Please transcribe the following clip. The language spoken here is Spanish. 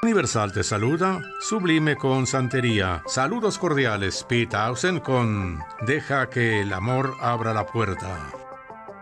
Universal te saluda, Sublime con Santería. Saludos cordiales, Pete Townsend con Deja que el amor abra la puerta.